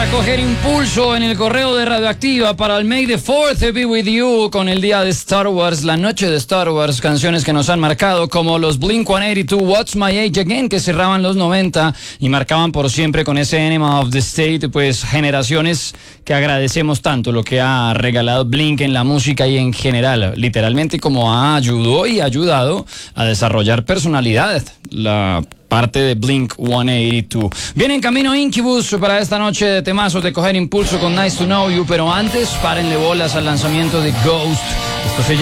para coger impulso en el correo de Radioactiva para el May the 4th be with you, con el día de Star Wars, la noche de Star Wars, canciones que nos han marcado como los Blink-182, What's My Age Again, que cerraban los 90 y marcaban por siempre con ese Enema of the State, pues generaciones que agradecemos tanto lo que ha regalado Blink en la música y en general, literalmente como ayudó y ayudado a desarrollar personalidad, la parte de Blink-182. Viene en camino Incubus para esta noche de temazos de coger impulso con Nice to Know You, pero antes párenle bolas al lanzamiento de Ghost. Esto se llama